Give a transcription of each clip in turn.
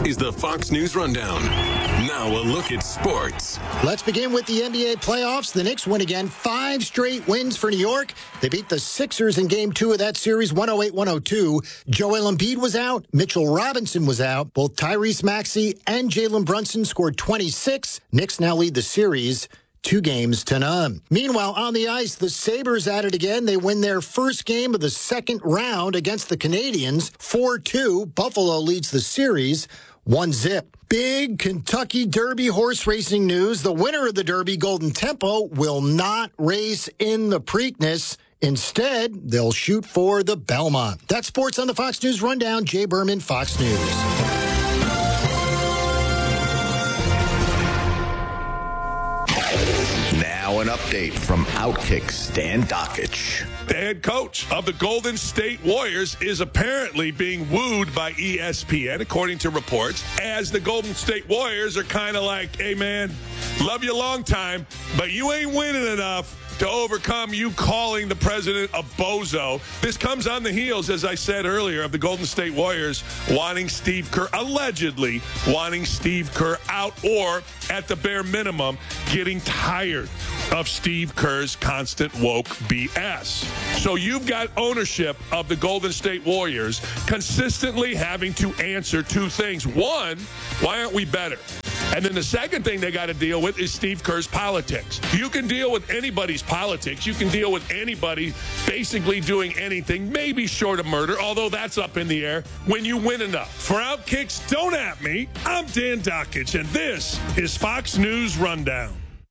is the Fox News Rundown. Now a look at sports. Let's begin with the NBA playoffs. The Knicks win again. 5 straight wins for New York. They beat the Sixers in Game 2 of that series, 108-102. Joel Embiid was out. Mitchell Robinson was out. Both Tyrese Maxey and Jalen Brunson scored 26. Knicks now lead the series 2-0. Meanwhile, on the ice, the Sabres at it again. They win their first game of the second round against the Canadiens, 4-2. Buffalo leads the series 1-0. Big Kentucky Derby horse racing news. The winner of the Derby, Golden Tempo, will not race in the Preakness. Instead, they'll shoot for the Belmont. That's sports on the Fox News Rundown. Jay Berman, Fox News. Now an update from Outkick Stan Dakich. The head coach of the Golden State Warriors is apparently being wooed by ESPN, according to reports, as the Golden State Warriors are kind of like, hey, man, love you a long time, but you ain't winning enough to overcome you calling the president a bozo. This comes on the heels, as I said earlier, of the Golden State Warriors wanting Steve Kerr, allegedly wanting Steve Kerr out, or at the bare minimum, getting tired of Steve Kerr's constant woke BS. So you've got ownership of the Golden State Warriors consistently having to answer two things. One, why aren't we better? And then the second thing they got to deal with is Steve Kerr's politics. You can deal with anybody's politics. You can deal with anybody basically doing anything, maybe short of murder, although that's up in the air, when you win enough. For Outkicks, don't at me. I'm Dan Dakich, and this is Fox News Rundown.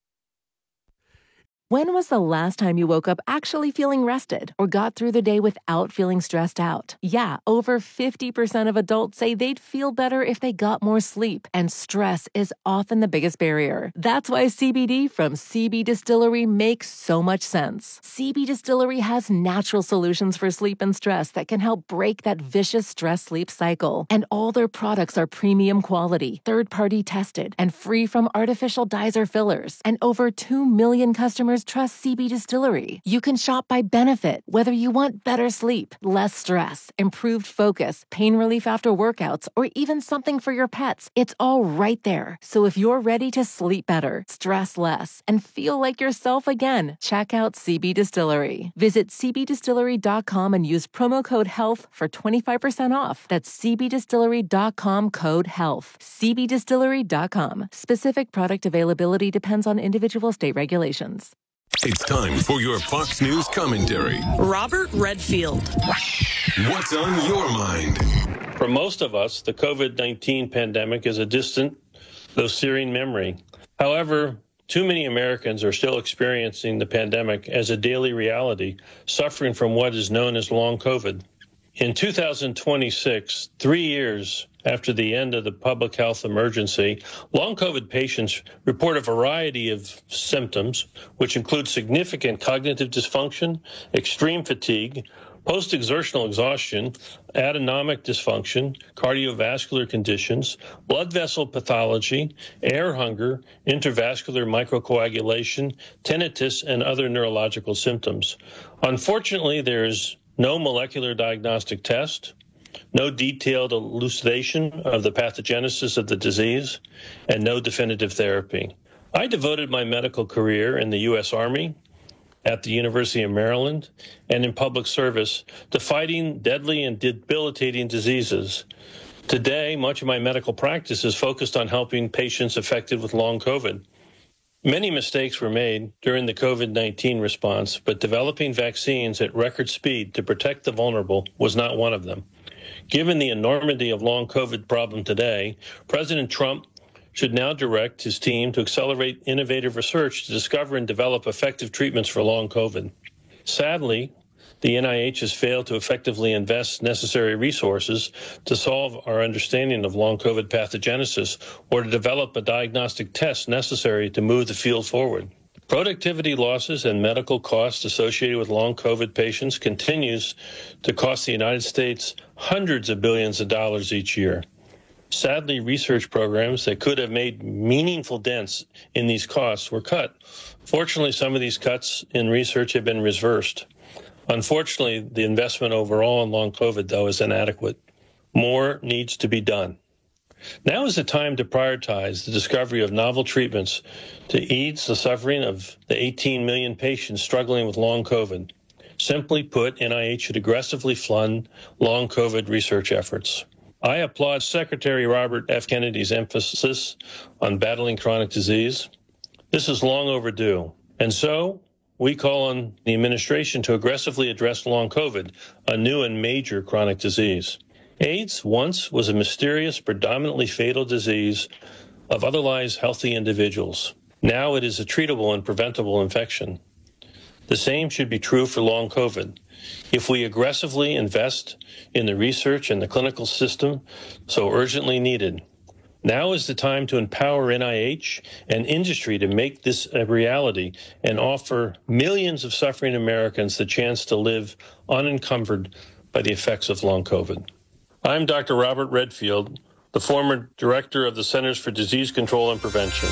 When was the last time you woke up actually feeling rested or got through the day without feeling stressed out? Yeah, over 50% of adults say they'd feel better if they got more sleep, and stress is often the biggest barrier. That's why CBD from CB Distillery makes so much sense. CB Distillery has natural solutions for sleep and stress that can help break that vicious stress-sleep cycle. And all their products are premium quality, third-party tested, and free from artificial dyes or fillers. And over 2 million customers trust CB Distillery. You can shop by benefit, whether you want better sleep, less stress, improved focus, pain relief after workouts, or even something for your pets. It's all right there. So if you're ready to sleep better, stress less, and feel like yourself again, check out CB Distillery. Visit cbdistillery.com and use promo code HEALTH for 25% off. That's cbdistillery.com, code HEALTH. cbdistillery.com. Specific product availability depends on individual state regulations. It's time for your Fox News commentary. Robert Redfield. What's on your mind? For most of us, the COVID-19 pandemic is a distant, though searing memory. However, too many Americans are still experiencing the pandemic as a daily reality, suffering from what is known as long COVID. In 2026, 3 years after the end of the public health emergency, long COVID patients report a variety of symptoms, which include significant cognitive dysfunction, extreme fatigue, post-exertional exhaustion, autonomic dysfunction, cardiovascular conditions, blood vessel pathology, air hunger, intravascular microcoagulation, tinnitus, and other neurological symptoms. Unfortunately, there is no molecular diagnostic test, no detailed elucidation of the pathogenesis of the disease, and no definitive therapy. I devoted my medical career in the U.S. Army, at the University of Maryland, and in public service to fighting deadly and debilitating diseases. Today, much of my medical practice is focused on helping patients affected with long COVID. Many mistakes were made during the COVID-19 response, but developing vaccines at record speed to protect the vulnerable was not one of them. Given the enormity of long COVID problem today, President Trump should now direct his team to accelerate innovative research to discover and develop effective treatments for long COVID. Sadly, the NIH has failed to effectively invest necessary resources to solve our understanding of long COVID pathogenesis or to develop a diagnostic test necessary to move the field forward. Productivity losses and medical costs associated with long COVID patients continues to cost the United States hundreds of billions of dollars each year. Sadly, research programs that could have made meaningful dents in these costs were cut. Fortunately, some of these cuts in research have been reversed. Unfortunately, the investment overall in long COVID, though, is inadequate. More needs to be done. Now is the time to prioritize the discovery of novel treatments to ease the suffering of the 18 million patients struggling with long COVID. Simply put, NIH should aggressively fund long COVID research efforts. I applaud Secretary Robert F. Kennedy's emphasis on battling chronic disease. This is long overdue. And so we call on the administration to aggressively address long COVID, a new and major chronic disease. AIDS once was a mysterious, predominantly fatal disease of otherwise healthy individuals. Now it is a treatable and preventable infection. The same should be true for long COVID. If we aggressively invest in the research and the clinical system so urgently needed, now is the time to empower NIH and industry to make this a reality and offer millions of suffering Americans the chance to live unencumbered by the effects of long COVID. I'm Dr. Robert Redfield, the former director of the Centers for Disease Control and Prevention.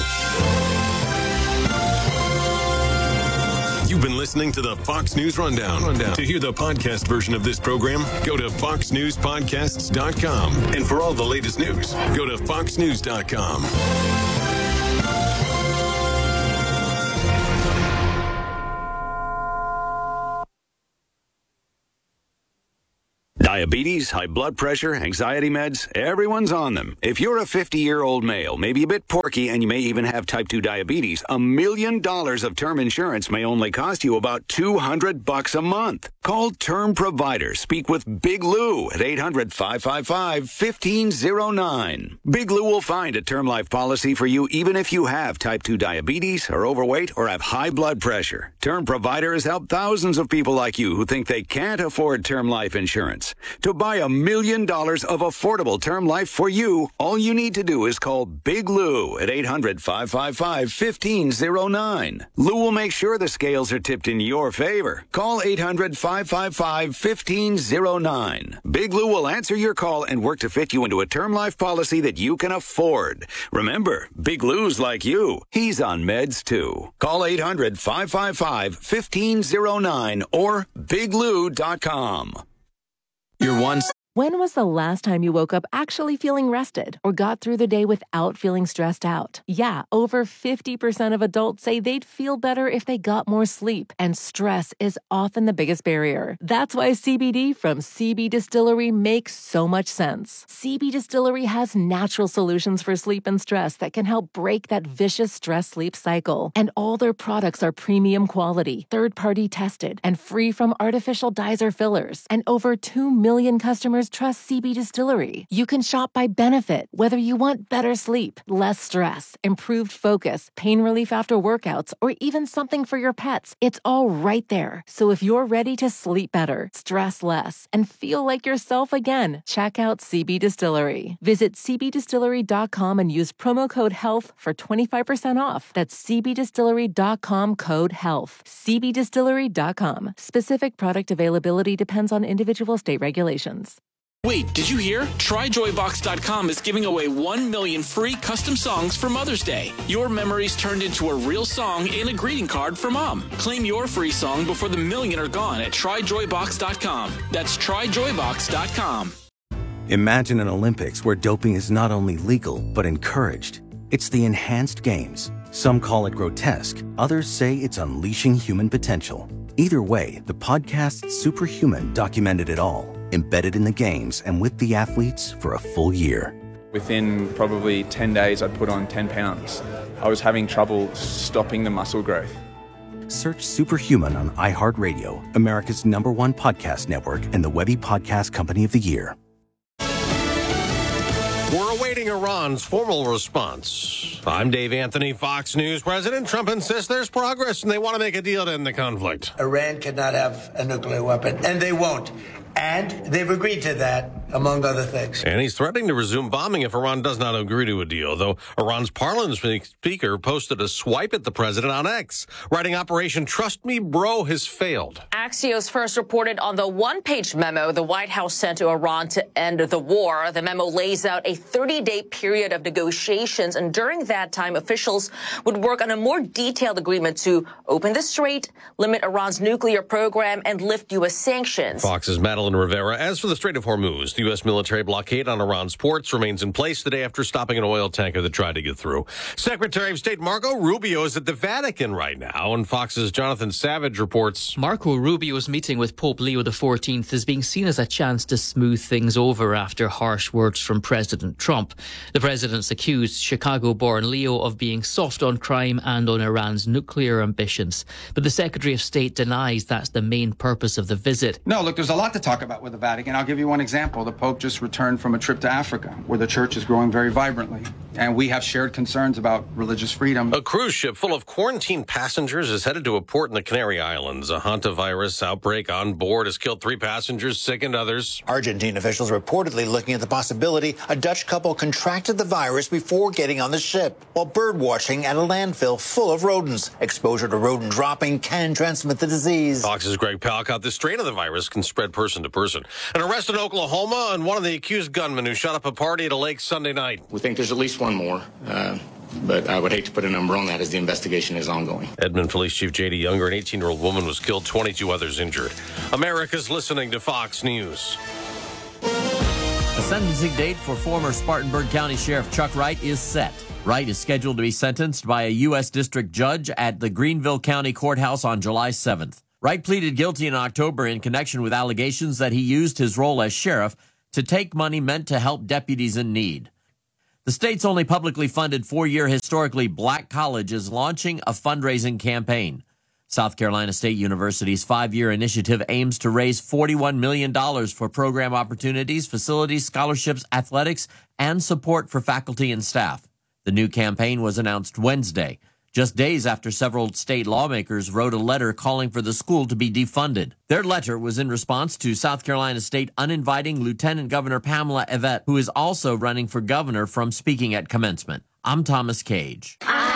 You've been listening to the Fox News Rundown. To hear the podcast version of this program, go to foxnewspodcasts.com. And for all the latest news, go to foxnews.com. Diabetes, high blood pressure, anxiety meds, everyone's on them. If you're a 50-year-old male, maybe a bit porky, and you may even have type 2 diabetes, $1 million of term insurance may only cost you about $200 a month. Call Term Provider. Speak with Big Lou at 800-555-1509. Big Lou will find a term life policy for you even if you have type 2 diabetes, are overweight, or have high blood pressure. Term Provider has helped thousands of people like you who think they can't afford term life insurance. To buy $1 million of affordable term life for you, all you need to do is call Big Lou at 800-555-1509. Lou will make sure the scales are tipped in your favor. Call 800-555-1509. Big Lou will answer your call and work to fit you into a term life policy that you can afford. Remember, Big Lou's like you. He's on meds too. Call 800-555-1509 or biglou.com. When was the last time you woke up actually feeling rested or got through the day without feeling stressed out? Yeah, over 50% of adults say they'd feel better if they got more sleep, and stress is often the biggest barrier. That's why CBD from CB Distillery makes so much sense. CB Distillery has natural solutions for sleep and stress that can help break that vicious stress-sleep cycle. And all their products are premium quality, third-party tested, and free from artificial dyes or fillers. And over 2 million customers trust CB Distillery. You can shop by benefit, whether you want better sleep, less stress, improved focus, pain relief after workouts, or even something for your pets. It's all right there. So if you're ready to sleep better, stress less, and feel like yourself again, check out CB Distillery. Visit cbdistillery.com and use promo code HEALTH for 25% off. That's cbdistillery.com code HEALTH. cbdistillery.com. Specific product availability depends on individual state regulations. Wait, did you hear? TryJoyBox.com is giving away 1 million free custom songs for Mother's Day. Your memories turned into a real song and a greeting card for Mom. Claim your free song before the million are gone at TryJoyBox.com. That's TryJoyBox.com. Imagine an Olympics where doping is not only legal, but encouraged. It's the Enhanced Games. Some call it grotesque. Others say it's unleashing human potential. Either way, the podcast Superhuman documented it all, embedded in the games and with the athletes for a full year. Within probably 10 days, I'd put on 10 pounds. I was having trouble stopping the muscle growth. Search Superhuman on iHeartRadio, America's #1 podcast network and the Webby Podcast Company of the Year. We're awaiting Iran's formal response. I'm Dave Anthony, Fox News. President Trump insists there's progress and they want to make a deal to end the conflict. Iran cannot have a nuclear weapon, and they won't. And they've agreed to that, among other things. And he's threatening to resume bombing if Iran does not agree to a deal, though Iran's parliament speaker posted a swipe at the president on X, writing Operation Trust Me Bro has failed. Axios first reported on the one-page memo the White House sent to Iran to end the war. The memo lays out a 30-day period of negotiations, and during that time, officials would work on a more detailed agreement to open the strait, limit Iran's nuclear program, and lift U.S. sanctions. Fox's Madeline Madeline Rivera. As for the Strait of Hormuz, the U.S. military blockade on Iran's ports remains in place today after stopping an oil tanker that tried to get through. Secretary of State Marco Rubio is at the Vatican right now, and Fox's Jonathan Savage reports. Marco Rubio's meeting with Pope Leo XIV is being seen as a chance to smooth things over after harsh words from President Trump. The president's accused Chicago-born Leo of being soft on crime and on Iran's nuclear ambitions. But the Secretary of State denies that's the main purpose of the visit. No, look, there's a lot to talk about with the Vatican. I'll give you one example. The Pope just returned from a trip to Africa, where the church is growing very vibrantly. And we have shared concerns about religious freedom. A cruise ship full of quarantined passengers is headed to a port in the Canary Islands. A hantavirus outbreak on board has killed 3 passengers, sickened others. Argentine officials reportedly looking at the possibility a Dutch couple contracted the virus before getting on the ship while bird watching at a landfill full of rodents. Exposure to rodent dropping can transmit the disease. Fox's Greg Palcott. The strain of the virus can spread person to person. An arrest in Oklahoma and one of the accused gunmen who shot up a party at a lake Sunday night. We think there's at least one more. But I would hate to put a number on that as the investigation is ongoing. Edmond Police Chief J.D. Younger, an 18-year-old woman, was killed, 22 others injured. America's listening to Fox News. A sentencing date for former Spartanburg County Sheriff Chuck Wright is set. Wright is scheduled to be sentenced by a U.S. District Judge at the Greenville County Courthouse on July 7th. Wright pleaded guilty in October in connection with allegations that he used his role as sheriff to take money meant to help deputies in need. The state's only publicly funded 4-year historically black college is launching a fundraising campaign. South Carolina State University's 5-year initiative aims to raise $41 million for program opportunities, facilities, scholarships, athletics, and support for faculty and staff. The new campaign was announced Wednesday, just days after several state lawmakers wrote a letter calling for the school to be defunded. Their letter was in response to South Carolina State uninviting Lieutenant Governor Pamela Evette, who is also running for governor, from speaking at commencement. I'm Thomas Cage.